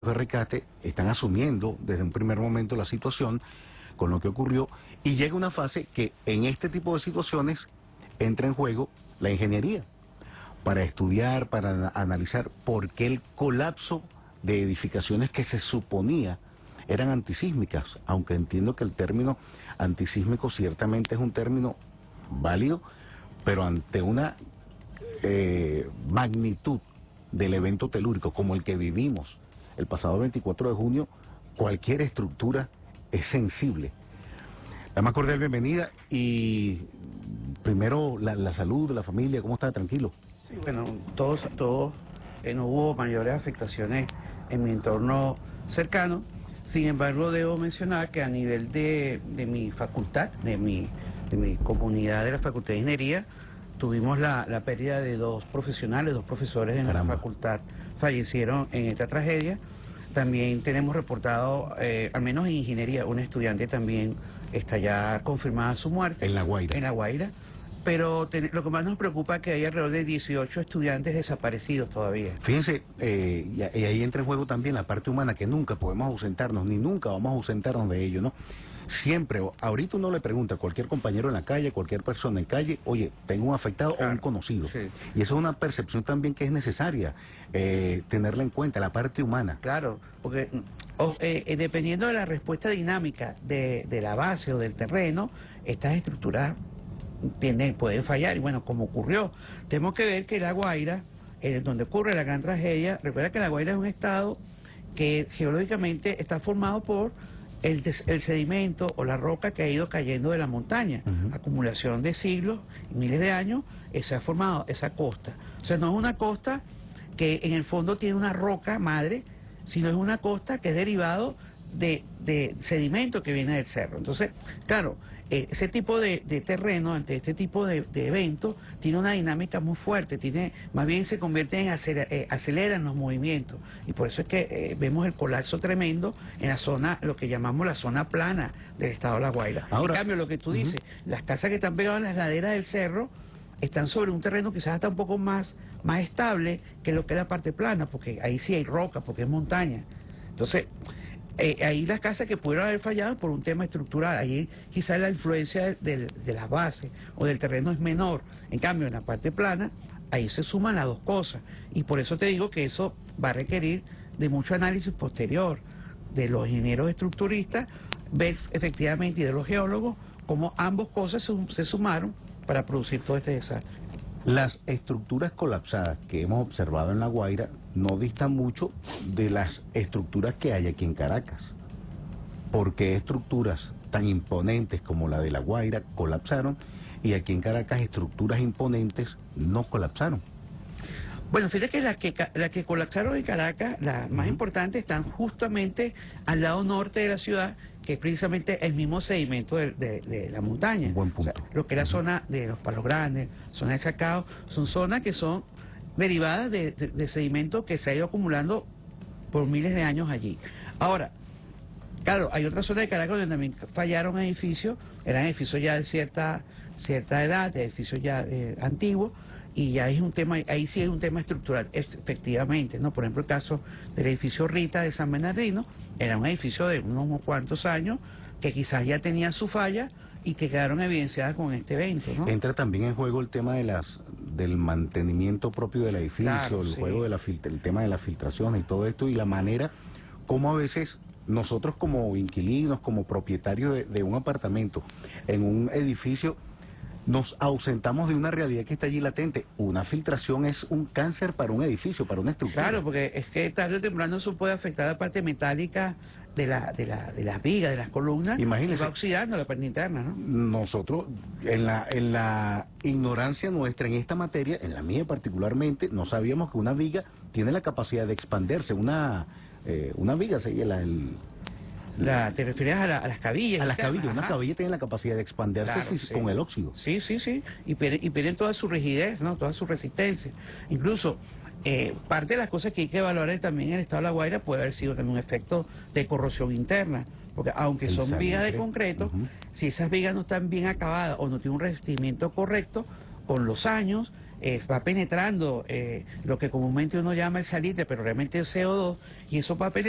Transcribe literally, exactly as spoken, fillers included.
de rescate están asumiendo desde un primer momento la situación con lo que ocurrió y llega una fase que en este tipo de situaciones entra en juego la ingeniería para estudiar, para analizar por qué el colapso de edificaciones que se suponía eran antisísmicas, aunque entiendo que el término antisísmico ciertamente es un término válido, pero ante una eh, magnitud del evento telúrico como el que vivimos el pasado veinticuatro de junio, cualquier estructura es sensible. La más cordial bienvenida y primero la, la salud de la familia, ¿cómo está? Tranquilo. Sí, bueno, todos, todos, eh, no hubo mayores afectaciones en mi entorno cercano. Sin embargo, debo mencionar que a nivel de, de mi facultad, de mi, de mi comunidad de la Facultad de Ingeniería, tuvimos la, la pérdida de dos profesionales, dos profesores de nuestra facultad fallecieron en esta tragedia. También tenemos reportado, eh, al menos en ingeniería, un estudiante también está ya confirmada su muerte. En La Guaira. En La Guaira. Pero ten, lo que más nos preocupa es que hay alrededor de dieciocho estudiantes desaparecidos todavía. Fíjense, eh, y, y ahí entra en juego también la parte humana, que nunca podemos ausentarnos, ni nunca vamos a ausentarnos de ello, ¿no? Siempre, ahorita uno le pregunta a cualquier compañero en la calle, cualquier persona en calle, oye, tengo un afectado claro, o un conocido. Sí. Y eso es una percepción también que es necesaria, eh, tenerla en cuenta, la parte humana. Claro, porque o, eh, dependiendo de la respuesta dinámica de, de la base o del terreno, estas estructuras tienen, pueden fallar, y bueno, como ocurrió, tenemos que ver que La Guaira, eh, donde ocurre la gran tragedia, recuerda que La Guaira es un estado que geológicamente está formado por el, el sedimento o la roca que ha ido cayendo de la montaña, uh-huh. acumulación de siglos, miles de años, eh, se ha formado esa costa. O sea, no es una costa que en el fondo tiene una roca madre, sino es una costa que es derivado de, de sedimento que viene del cerro. Entonces, claro, eh, ese tipo de, de terreno, ante este tipo de, de eventos, tiene una dinámica muy fuerte, tiene, más bien se convierte en acelera, eh, aceleran los movimientos, y por eso es que eh, vemos el colapso tremendo en la zona, lo que llamamos la zona plana del estado de La Guaira. Ahora, en cambio, lo que tú uh-huh. dices, las casas que están pegadas en las laderas del cerro están sobre un terreno quizás hasta un poco más, más estable que lo que es la parte plana, porque ahí sí hay roca, porque es montaña. Entonces, Eh, ahí las casas que pudieron haber fallado por un tema estructural, ahí quizás la influencia de, de, de las bases o del terreno es menor. En cambio, en la parte plana, ahí se suman las dos cosas. Y por eso te digo que eso va a requerir de mucho análisis posterior de los ingenieros estructuristas, ver efectivamente, y de los geólogos, cómo ambas cosas se, se sumaron para producir todo este desastre. Las estructuras colapsadas que hemos observado en La Guaira no distan mucho de las estructuras que hay aquí en Caracas. ¿Por qué estructuras tan imponentes como la de La Guaira colapsaron y aquí en Caracas estructuras imponentes no colapsaron? Bueno, fíjate que las que, la que colapsaron en Caracas, las más uh-huh. importantes, están justamente al lado norte de la ciudad, que es precisamente el mismo sedimento de, de, de la montaña. Un buen punto. O sea, lo que es la uh-huh. zona de los Palos Grandes, zona de Sacao, son zonas que son derivadas de, de, de sedimento que se ha ido acumulando por miles de años allí. Ahora, claro, hay otra zona de Caracas donde también fallaron edificios, eran edificios ya de cierta, cierta edad, edificios ya eh, antiguos, y ya es un tema, ahí sí es un tema estructural, efectivamente, ¿no? Por ejemplo, el caso del edificio Rita de San Bernardino, era un edificio de unos cuantos años que quizás ya tenía su falla y que quedaron evidenciadas con este evento, ¿no? Entra también en juego el tema de las del mantenimiento propio del edificio, claro, el sí. juego de la el tema de la filtración y todo esto, y la manera como a veces nosotros como inquilinos, como propietarios de, de un apartamento en un edificio, nos ausentamos de una realidad que está allí latente. Una filtración es un cáncer para un edificio, para una estructura. Claro, porque es que tarde o temprano eso puede afectar la parte metálica de la de la de las vigas, de las columnas. Imagínese, y va oxidando la parte interna, ¿no? Nosotros, en la en la ignorancia nuestra en esta materia, en la mía particularmente, no sabíamos que una viga tiene la capacidad de expandirse. Una eh, una viga sería la el La, ¿Te refieres a, la, a las cabillas? A las cabillas, una cabilla tiene la capacidad de expandirse claro, si, sí. con el óxido. Sí, sí, sí, y pierden, y pierden toda su rigidez, ¿no? Toda su resistencia. Incluso, eh, parte de las cosas que hay que valorar también en el estado de La Guaira puede haber sido también un efecto de corrosión interna, porque aunque el son salitre. vigas de concreto, uh-huh. si esas vigas no están bien acabadas o no tienen un revestimiento correcto, con los años eh, va penetrando eh, lo que comúnmente uno llama el salitre, pero realmente es C O dos, y eso va penetrando